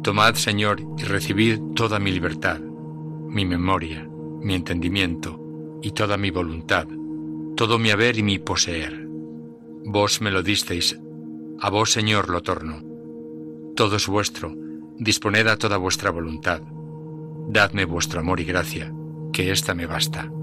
Tomad, Señor, y recibid toda mi libertad, mi memoria, mi entendimiento y toda mi voluntad, todo mi haber y mi poseer. Vos me lo disteis, a vos, Señor, lo torno. Todo es vuestro, disponed a toda vuestra voluntad. Dadme vuestro amor y gracia, que ésta me basta.